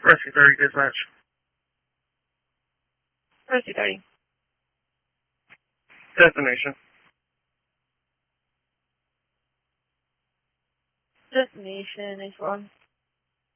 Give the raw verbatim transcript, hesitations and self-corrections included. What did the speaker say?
Rescue thirty, dispatch. Rescue thirty. Destination. Destination is one.